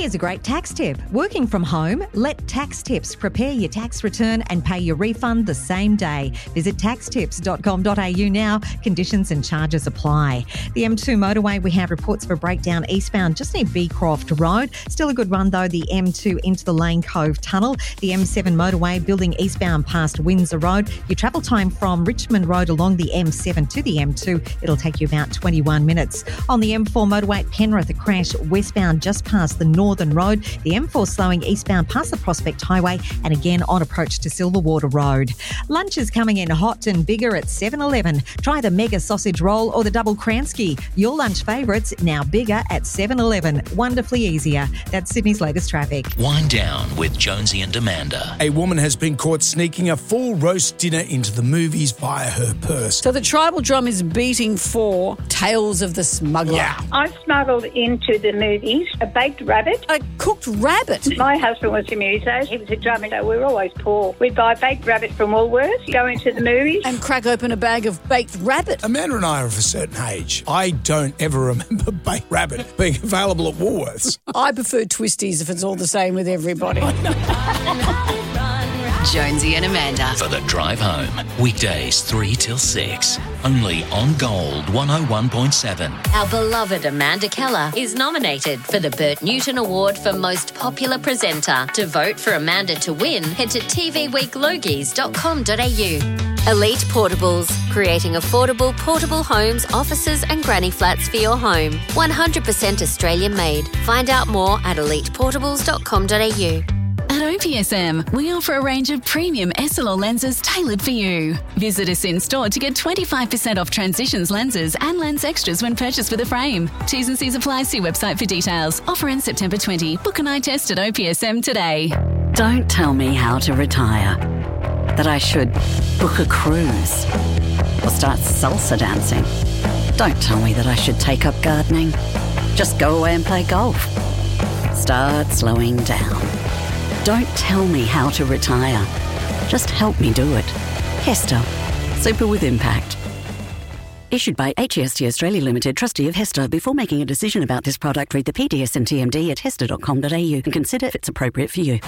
Here's a great tax tip. Working from home, let Tax Tips prepare your tax return and pay your refund the same day. Visit taxtips.com.au now. Conditions and charges apply. The M2 motorway, we have reports of a breakdown eastbound just near Beecroft Road. Still a good run though, the M2 into the Lane Cove Tunnel. The M7 motorway building eastbound past Windsor Road. Your travel time from Richmond Road along the M7 to the M2, it'll take you about 21 minutes. On the M4 motorway at Penrith, a crash westbound just past the Northern Road. The M4 slowing eastbound past the Prospect Highway and again on approach to Silverwater Road. Lunch is coming in hot and bigger at 7-Eleven. Try the mega sausage roll or the double Kransky. Your lunch favourites now bigger at 7-Eleven. Wonderfully easier. That's Sydney's latest traffic. Wind down with Jonesy and Amanda. A woman has been caught sneaking a full roast dinner into the movies via her purse. So the tribal drum is beating for Tales of the Smuggler. Yeah. I smuggled into the movies a baked rabbit. A cooked rabbit. My husband was a muso. He was a drummer, so we were always poor. We'd buy baked rabbit from Woolworths, go into the movies. And crack open a bag of baked rabbit. Amanda and I are of a certain age. I don't ever remember baked rabbit being available at Woolworths. I prefer twisties if it's all the same with everybody. Jonesy and Amanda. For the drive home. Weekdays 3 till 6. Only on Gold 101.7. Our beloved Amanda Keller is nominated for the Bert Newton Award for Most Popular Presenter. To vote for Amanda to win, head to tvweeklogies.com.au. Elite Portables, creating affordable portable homes, offices and granny flats for your home. 100% Australian made. Find out more at eliteportables.com.au. At OPSM, we offer a range of premium SLR lenses tailored for you. Visit us in store to get 25% off Transitions lenses and lens extras when purchased with a frame. T's and C's apply. See website for details. Offer ends September 20. Book an eye test at OPSM today. Don't tell me how to retire. That I should book a cruise or start salsa dancing. Don't tell me that I should take up gardening. Just go away and play golf. Start slowing down. Don't tell me how to retire. Just help me do it. Hester. Super with impact. Issued by HEST Australia Limited, trustee of Hester. Before making a decision about this product, read the PDS and TMD at hester.com.au and consider if it's appropriate for you.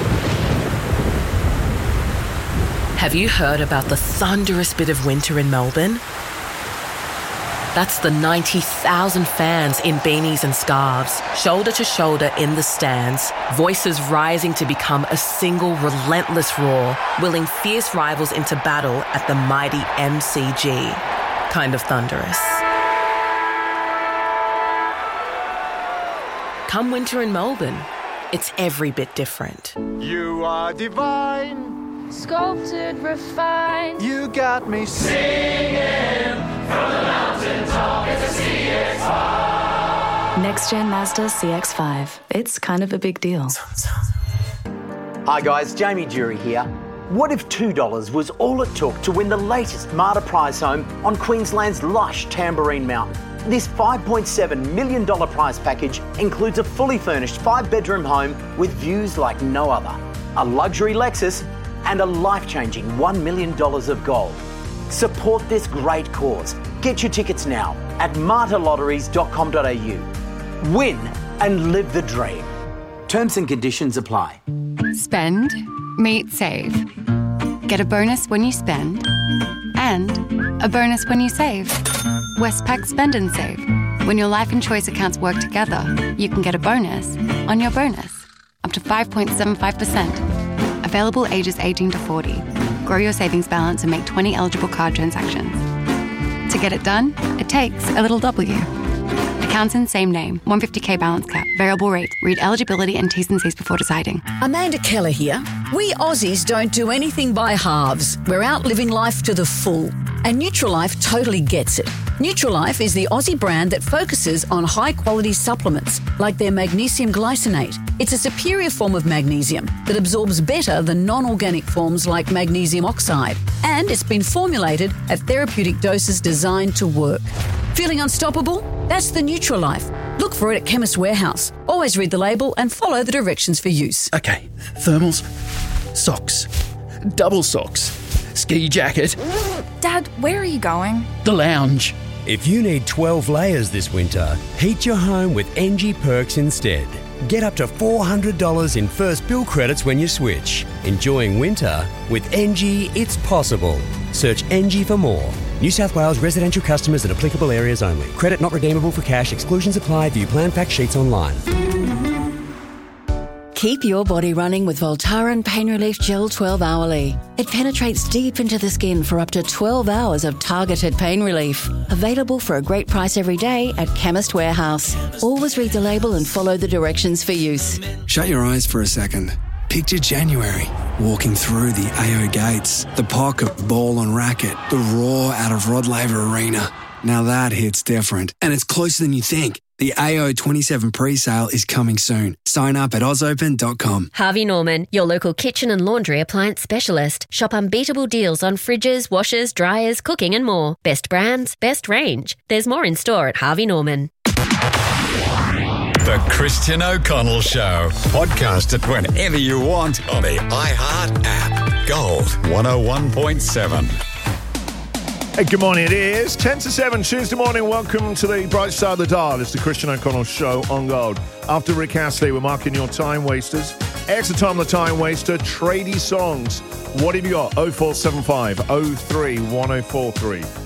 Have you heard about the thunderous bit of winter in Melbourne? That's the 90,000 fans in beanies and scarves, shoulder to shoulder in the stands, voices rising to become a single relentless roar, willing fierce rivals into battle at the mighty MCG. Kind of thunderous. Come winter in Melbourne, it's every bit different. You are divine, sculpted, refined. You got me singing from the mountaintop. It's a CX-5. Next Gen Mazda CX-5. It's kind of a big deal. Hi guys, Jamie Jury here. What if $2 was all it took to win the latest Marta prize home on Queensland's lush Tamborine Mountain? This $5.7 million prize package includes a fully furnished 5-bedroom home with views like no other, a luxury Lexus and a life-changing $1 million of gold. Support this great cause. Get your tickets now at martalotteries.com.au. Win and live the dream. Terms and conditions apply. Spend, meet, save. Get a bonus when you spend and a bonus when you save. Westpac Spend and Save. When your life and choice accounts work together, you can get a bonus on your bonus. Up to 5.75%. Available ages 18 to 40. Grow your savings balance and make 20 eligible card transactions. To get it done, it takes a little W. Accounts in same name. 150k balance cap. Variable rate. Read eligibility and T's and C's before deciding. Amanda Keller here. We Aussies don't do anything by halves. We're out living life to the full. And Nutrilife totally gets it. Nutrilife is the Aussie brand that focuses on high-quality supplements, like their magnesium glycinate. It's a superior form of magnesium that absorbs better than non-organic forms like magnesium oxide. And it's been formulated at therapeutic doses designed to work. Feeling unstoppable? That's the Nutrilife. Look for it at Chemist Warehouse. Always read the label and follow the directions for use. Okay, thermals, socks, double socks, ski jacket. Dad, where are you going? The lounge. If you need 12 layers this winter, heat your home with NG Perks instead. Get up to $400 in first bill credits when you switch. Enjoying winter? With Engie, it's possible. Search Engie for more. New South Wales residential customers in applicable areas only. Credit not redeemable for cash. Exclusions apply. View plan fact sheets online. Keep your body running with Voltaren Pain Relief Gel 12 Hourly. It penetrates deep into the skin for up to 12 hours of targeted pain relief. Available for a great price every day at Chemist Warehouse. Always read the label and follow the directions for use. Shut your eyes for a second. Picture January, walking through the AO gates, the pocket ball on racket, the roar out of Rod Laver Arena. Now that hits different, and it's closer than you think. The AO 27 pre-sale is coming soon. Sign up at ausopen.com. Harvey Norman, your local kitchen and laundry appliance specialist. Shop unbeatable deals on fridges, washers, dryers, cooking and more. Best brands, best range. There's more in store at Harvey Norman. The Christian O'Connell Show. Podcast it whenever you want on the iHeart app. Gold 101.7. Hey, good morning. It is 10 to 7 Tuesday morning. Welcome to the bright side of the dial. It's the Christian O'Connell Show on Gold. After Rick Astley, we're marking your time wasters. Extra time on the time waster. Tradie songs. What have you got? 0475 03 1043.